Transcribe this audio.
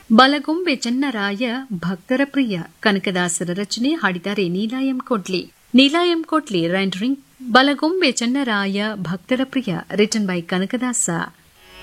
ಬಲಗೊಂಬೆ ಚೆನ್ನರಾಯ ಭಕ್ತರ ಪ್ರಿಯ ಕನಕದಾಸರ ರಚನೆ ಹಾಡಿದ್ದಾರೆ ನೀಲಾಯಂ ಕೊಡ್ಲಿ. ನೀಲಾಯಂ ಕೊಡ್ಲಿ ರೆಂಡರಿಂಗ್ ಬಲಗೊಂಬೆ ಚೆನ್ನರಾಯ ಭಕ್ತರ ಪ್ರಿಯ ರಿಟನ್ ಬೈ ಕನಕದಾಸ.